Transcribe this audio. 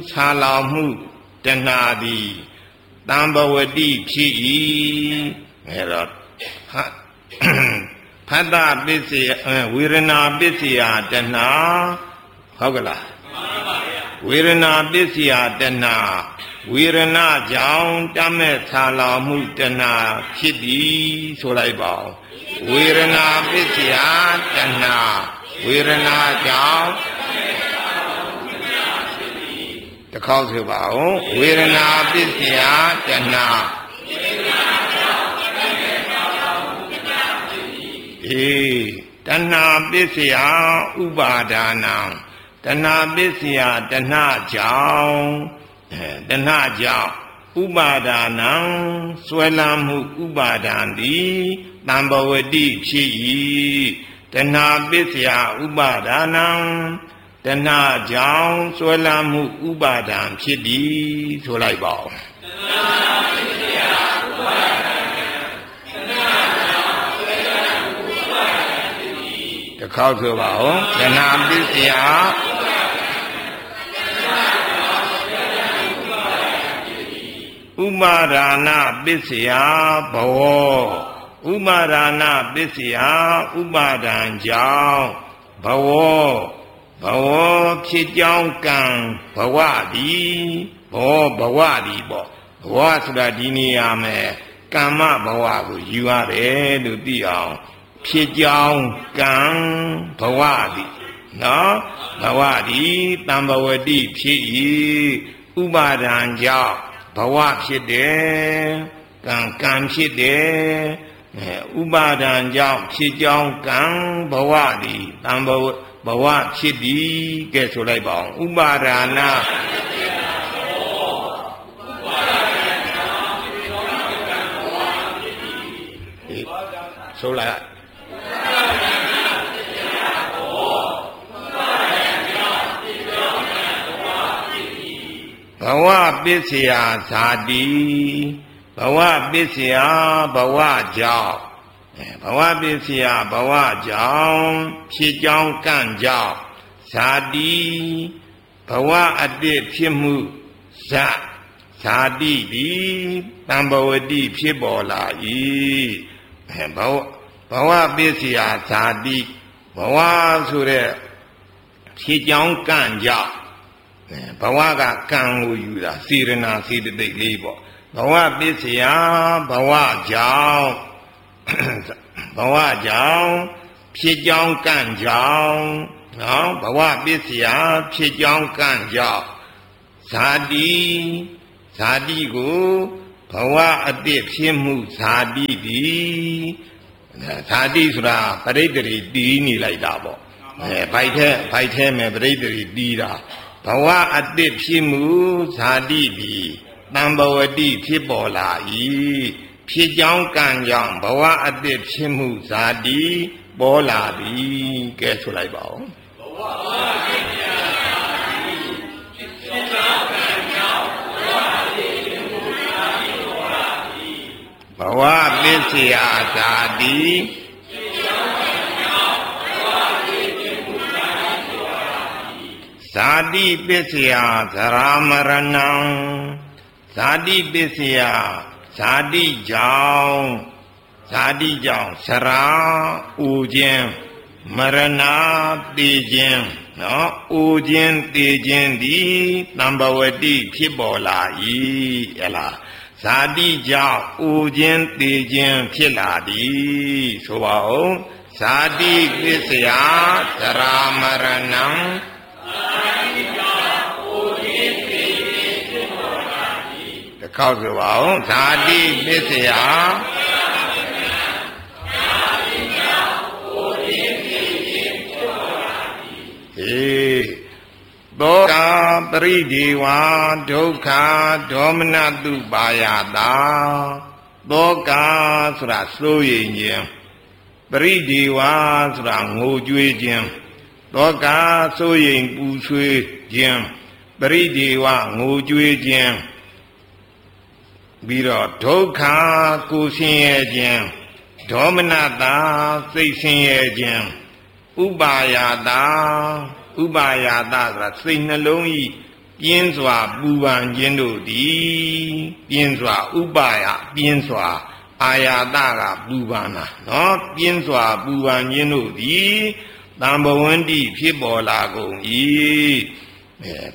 ဆာလောင်မှုတဏှာသည်တံဘဝတိဖြစ်၏အဲတော့ဖတ္တပစ္စယဝေရဏပစ္စယတဏှာဟုတ်ကလားမှန်ပါဗျာဝေရဏပစ္စယတဏှာဝေရဏကြောင့်တမဲ့ဆာလောင်မှုတဏှာဖြစ်သည်ဆိုလိုက်ပါဦးဝေရဏပစ္စယတဏှာဝေရဏကြောင့်တခေါက်ဆိုပါဦးဝေရဏပစ္စယတဏှာတဏှာပစ္စယဥပါဒါနံတဏှာပစ္စယတဏှာကြောင့်တဏှာကြောင့်ဥပါဒါနံဆွဲလမ်းမှုဥပါဒံသည်တံဘဝတိဖြစ်၏တဏှာပစ္စယဥပါဒါနံတဏှာကြောင့်ဆွဲလမ်းမှုဥပါဒံဖြစ်သည်ဆိုလိုက်ပါဦးတဏှာပစ္စယဥပါဒံတဏှာကြောင့်ဆွဲလမ်းမှုဥပါဒံဖြစ်သည်တစ်ခေါက်ဆိုပါဦးတဏှာပစ္စယဥပါဒါနပစ္စယဘဝဥပါဒါနပစ္စယဥပါဒံကြောင့်ဘဝဖြစ်ကြောင်းကံဘဝသည်ဘဝသည်ပေါ့ဘဝဆိုတာဒီနေရာမှာကမ္မဘဝကိုယူရတယ်လို့သိအောင်ဖြစ်ကြောင်းကံဘဝသည်နော်ဘဝသည်တံဘဝတိဖြစ်၏ဥပါဒံကြောင့်ဘဝဖြစ်တယ်ကံဖြစ်တယ်ဥပါဒံကြောင့်ဖြစ်ကြောင်းကံဘဝသည်တံဘဝဖြစ်သည်ကဲဆိုလိုက်ပါအောင်ဥပါဒါနဆိုလိုက်ဘဝပစ္စယဇာတိဘဝပစ္စယဘဝကြောင့်ဘဝပစ္စယဘဝကြောင့်ဖြစ်ကြောင်းကံကြောင့်ဇာတိဘဝအတ္တဖြစ်မှုဇာတိသည်တံဘဝတိဖြစ်ပေါ်လာ၏ဘဝပစ္စယဇာတိဘဝဆိုတဲ့ဖြစ်ကြောင်းကံကြောင့်ဘဝကကံကိုယူတာစေရနာစေတသိက်လေးပေါ့ဘဝပစ္စယဘဝကြောင့်ဖြစ်ကြောင်းကံကြောင့်နော်ဘဝပစ္စယဖြစ်ကြောင်းကံကြောင့်ဇာတိကိုဘဝအတ္တဖြစ်မှုဇာတိသည်ဇာတိဆိုတာပရိသေရီတီးနေလိုက်တာပေါ့ဘိုက်ထဲမှာပရိသေရီတီးတာဘဝအတ္တဖြစ်မှုဇာတိသည်တံဘဝတိဖြစ်ပေါ်လာ၏ဖြစ်ကြောင်းကံကြောင့်ဘဝအတ္တဖြစ်မှုဇာတိပေါ်လာသည်ကဲဆိုလိုက်ပါဦးဘဝပစ္စယဇာတိဇာတိပစ္စယဇရာမရဏံဇာတိပစ္စယဇာတိကြောင့်ဇရာဥခြင်းမရဏတေခြင်းနော်ဥခြင်းတေခြင်းသည်တံဘဝတိဖြစ်ပေါ်လာ၏ဟဲ့လားဇာတိကြောင့်ဥခြင်းတေခြင်းဖြစ်လာသည်ဆိုပါဦးဇာတိပစ္စယဇရာမရဏံတစ်ခေါက်ဆိုပါဦးဇာတိပစ္စယသောကပရိဒီဝါဒုက္ခဒေါမနတုပါယတာသောကဆိုတာစိုးရိမ်ခြင်းပရိဒီဝါဆိုတာငိုကြွေးခြင်းသောကစိုးရိမ်ပူဆွေးခြင်းပရိဒီဝငိုကြွေးခြင်းပြီးတော့ဒုက္ခကိုဆင်းရဲခြင်းဒေါမနတာစိတ်ဆင်းရဲခြင်းဥပါယတာဆိုတာစိတ်နှလုံးဤပြင်းစွာပူပန်ခြင်းတို့သည်ပြင်းစွာဥပယပြင်းစွာအာယာတကပူပန်တာနော်ပြင်းစွာပူပန်ခြင်းတို့သည်တံဘဝန္တိဖြစ်ပေါ်လာကုန်၏